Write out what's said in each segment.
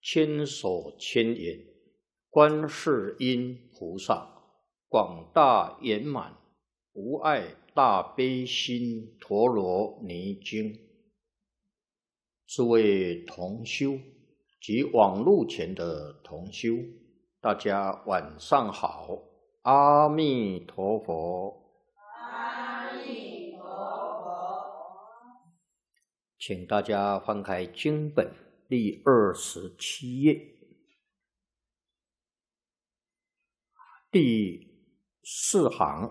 千手千眼，观世音菩萨，广大圆满，无碍大悲心陀罗尼经。诸位同修及网络前的同修，大家晚上好，阿弥陀佛。 阿弥陀佛。 请大家翻开经本第27页，第4行，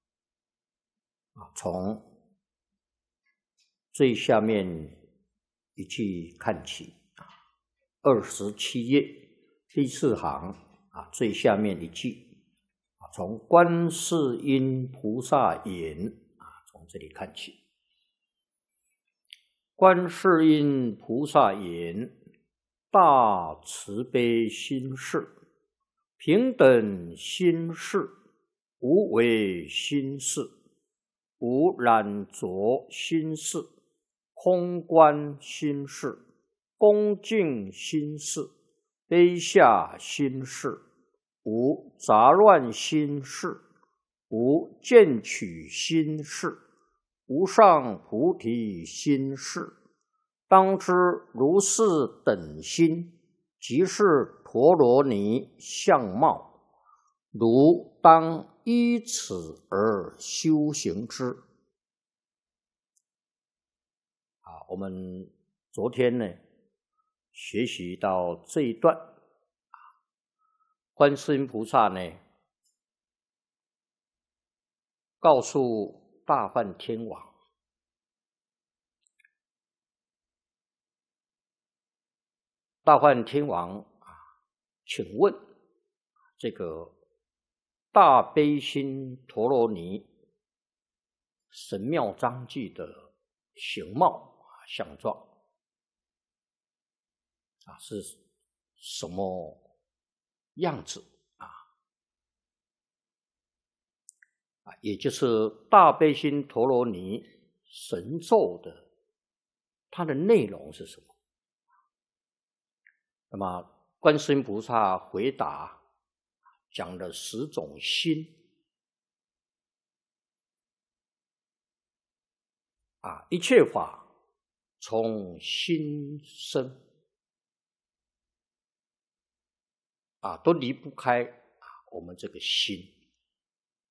从最下面一句看起。27页第4行最下面一句，从观世音菩萨言，从这里看起。观世音菩萨言：大慈悲心事，平等心事，无为心事，无染着心事，空观心事，恭敬心事，卑下心事，无杂乱心事，无见取心事，无上菩提心事。当知如是等心，即是陀罗尼相貌，如当依此而修行之。我们昨天呢学习到这一段，观世音菩萨呢告诉大梵天王，大梵天王请问这个大悲心陀罗尼神妙章句的形貌相状是什么样子也就是大悲心陀罗尼神咒的它的内容是什么？那么观世音菩萨回答，讲了10种心一切法从心生都离不开我们这个心。